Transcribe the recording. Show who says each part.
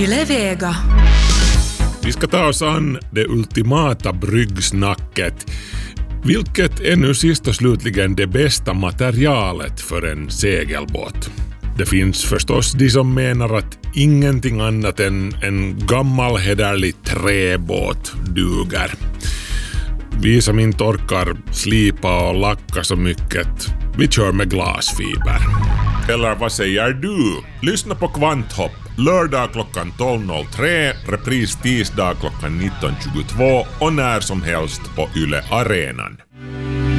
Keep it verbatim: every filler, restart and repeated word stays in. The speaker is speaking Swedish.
Speaker 1: Yle Vega.
Speaker 2: Vi ska ta oss an det ultimata bryggsnacket. Vilket är nu sist och slutligen det bästa materialet för en segelbåt? Det finns förstås de som menar att ingenting annat än en gammal hederlig träbåt duger. Vi som inte orkar slipa och lacka så mycket, vi kör med glasfiber. Eller vad säger du? Lyssna på Kvanthopp. Lördag klockan tolv noll tre, repris tisdag klockan nitton tjugotvå och när som helst på Yle Arenan.